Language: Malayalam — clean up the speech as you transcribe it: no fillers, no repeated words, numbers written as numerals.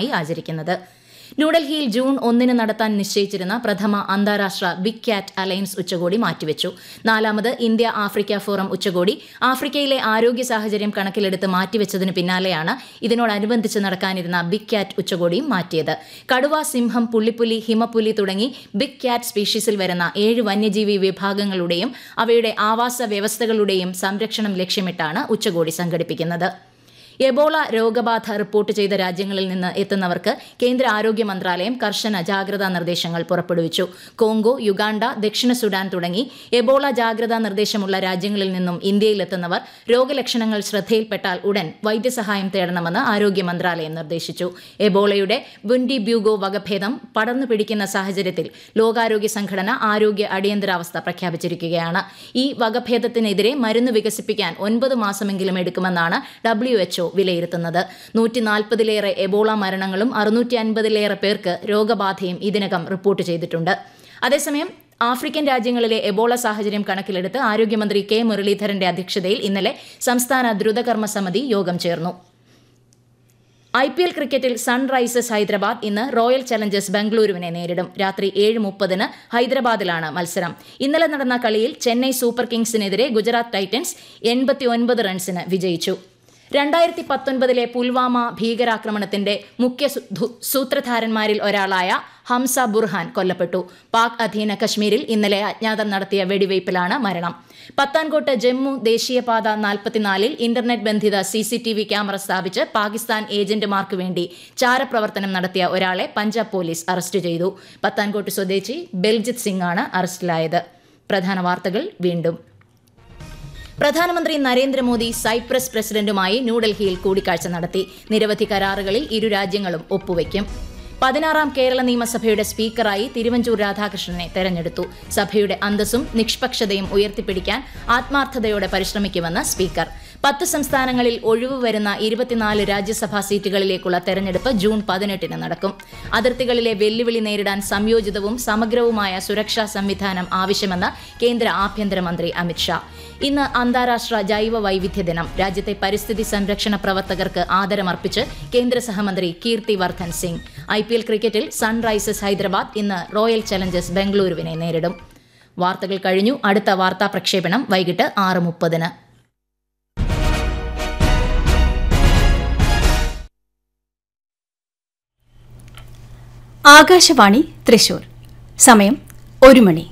ദിനമായി ആചരിക്കുന്നത്. ന്യൂഡൽഹിയിൽ ജൂൺ 1 നടത്താൻ നിശ്ചയിച്ചിരുന്ന പ്രഥമ അന്താരാഷ്ട്ര ബിഗ് ക്യാറ്റ് അലയൻസ് ഉച്ചകോടി മാറ്റിവെച്ചു. 4ാമത് ഇന്ത്യ ആഫ്രിക്ക ഫോറം ഉച്ചകോടി ആഫ്രിക്കയിലെ ആരോഗ്യ സാഹചര്യം കണക്കിലെടുത്ത് മാറ്റിവെച്ചതിന് പിന്നാലെയാണ് ഇതിനോടനുബന്ധിച്ച് നടക്കാനിരുന്ന ബിഗ് ക്യാറ്റ് ഉച്ചകോടിയും മാറ്റിയത്. കടുവ, സിംഹം, പുള്ളിപ്പുലി, ഹിമപ്പുലി തുടങ്ങി ബിഗ് ക്യാറ്റ് സ്പീഷീസിൽ വരുന്ന 7 വന്യജീവി വിഭാഗങ്ങളുടെയും അവയുടെ ആവാസ വ്യവസ്ഥകളുടെയും സംരക്ഷണം ലക്ഷ്യമിട്ടാണ് ഉച്ചകോടി സംഘടിപ്പിക്കുന്നത്. എബോള രോഗബാധ റിപ്പോർട്ട് ചെയ്ത രാജ്യങ്ങളിൽ നിന്ന് എത്തുന്നവർക്ക് കേന്ദ്ര ആരോഗ്യ മന്ത്രാലയം കർശന ജാഗ്രതാ നിർദ്ദേശങ്ങൾ പുറപ്പെടുവിച്ചു. കോങ്കോ, യുഗാണ്ട, ദക്ഷിണ സുഡാൻ തുടങ്ങി എബോള ജാഗ്രതാ നിർദ്ദേശമുള്ള രാജ്യങ്ങളിൽ നിന്നും ഇന്ത്യയിലെത്തുന്നവർ രോഗലക്ഷണങ്ങൾ ശ്രദ്ധയിൽപ്പെട്ടാൽ ഉടൻ വൈദ്യസഹായം തേടണമെന്ന് ആരോഗ്യ മന്ത്രാലയം നിർദ്ദേശിച്ചു. എബോളയുടെ ബുൻഡി ബ്യൂഗോ വകഭേദം പടർന്നു പിടിക്കുന്ന സാഹചര്യത്തിൽ ലോകാരോഗ്യ സംഘടന ആരോഗ്യ അടിയന്തരാവസ്ഥ പ്രഖ്യാപിച്ചിരിക്കുകയാണ്. ഈ വകഭേദത്തിനെതിരെ മരുന്ന് വികസിപ്പിക്കാൻ 9 മാസമെങ്കിലും എടുക്കുമെന്നാണ് WHO വിലയിരുത്തുന്നത്. 140-ലേറെ എബോള മരണങ്ങളും 650-ലേറെ പേർക്ക് രോഗബാധയും ഇതിനകം റിപ്പോർട്ട് ചെയ്തിട്ടുണ്ട്. അതേസമയം ആഫ്രിക്കൻ രാജ്യങ്ങളിലെ എബോള സാഹചര്യം കണക്കിലെടുത്ത് ആരോഗ്യമന്ത്രി കെ മുരളീധരന്റെ അധ്യക്ഷതയിൽ ഇന്നലെ സംസ്ഥാന ദ്രുതകർമ്മ സമിതി യോഗം ചേർന്നു. IPL ക്രിക്കറ്റിൽ സൺറൈസേഴ്സ് ഹൈദരാബാദ് ഇന്ന് റോയൽ ചലഞ്ചേഴ്സ് ബംഗളൂരുവിനെ നേരിടും. രാത്രി 7:30 ഹൈദരാബാദിലാണ് മത്സരം. ഇന്നലെ നടന്ന കളിയിൽ ചെന്നൈ സൂപ്പർ കിങ്സിനെതിരെ ഗുജറാത്ത് ടൈറ്റൻസ് 89 റൺസിന് വിജയിച്ചു. 2019 പുൽവാമ ഭീകരാക്രമണത്തിന്റെ മുഖ്യ സൂത്രധാരന്മാരിൽ ഒരാളായ ഹംസ ബുർഹാൻ കൊല്ലപ്പെട്ടു. പാക് അധീന കശ്മീരിൽ ഇന്നലെ അജ്ഞാതർ നടത്തിയ വെടിവയ്പിലാണ് മരണം. പത്താൻകോട്ട് ജമ്മു ദേശീയപാത 44-ൽ ഇന്റർനെറ്റ് ബന്ധിത CCTV ക്യാമറ സ്ഥാപിച്ച് പാകിസ്ഥാൻ ഏജന്റുമാർക്ക് വേണ്ടി ചാരപ്രവർത്തനം നടത്തിയ ഒരാളെ പഞ്ചാബ് പോലീസ് അറസ്റ്റ് ചെയ്തു. പത്താൻകോട്ട് സ്വദേശി ബൽജിത് സിംഗ് ആണ് അറസ്റ്റിലായത്. പ്രധാന വാർത്തകൾ വീണ്ടും. പ്രധാനമന്ത്രി നരേന്ദ്രമോദി സൈപ്രസ് പ്രസിഡന്റുമായി ന്യൂഡൽഹിയിൽ കൂടിക്കാഴ്ച നടത്തി. നിരവധി കരാറുകളിൽ ഇരു രാജ്യങ്ങളും ഒപ്പുവയ്ക്കും. 16ാം കേരള നിയമസഭയുടെ സ്പീക്കറായി തിരുവഞ്ചൂർ രാധാകൃഷ്ണനെ തെരഞ്ഞെടുത്തു. സഭയുടെ അന്തസ്സും നിഷ്പക്ഷതയും ഉയർത്തിപ്പിടിക്കാൻ ആത്മാർത്ഥതയോടെ പരിശ്രമിക്കുമെന്ന് സ്പീക്കർ. 10 സംസ്ഥാനങ്ങളിൽ ഒഴിവ് വരുന്ന 24 രാജ്യസഭാ സീറ്റുകളിലേക്കുള്ള തെരഞ്ഞെടുപ്പ് ജൂൺ 18 നടക്കും. അതിർത്തികളിലെ വെല്ലുവിളി നേരിടാൻ സംയോജിതവും സമഗ്രവുമായ സുരക്ഷാ സംവിധാനം ആവശ്യമെന്ന് കേന്ദ്ര ആഭ്യന്തരമന്ത്രി അമിത്ഷാ. ഇന്ന് അന്താരാഷ്ട്ര ജൈവ വൈവിധ്യ ദിനം. രാജ്യത്തെ പരിസ്ഥിതി സംരക്ഷണ പ്രവർത്തകർക്ക് ആദരമർപ്പിച്ച് കേന്ദ്ര സഹമന്ത്രി കീർത്തി വർദ്ധൻ സിംഗ്. IPL ക്രിക്കറ്റിൽ സൺറൈസേഴ്സ് ഹൈദരാബാദ് ഇന്ന് റോയൽ ചലഞ്ചേഴ്സ് ബംഗളൂരുവിനെ നേരിടും. വാർത്തകൾ കഴിഞ്ഞു. അടുത്ത വാർത്താ പ്രക്ഷേപണം വൈകിട്ട് 6:30. ആകാശവാണി തൃശൂർ. സമയം 1 മണി.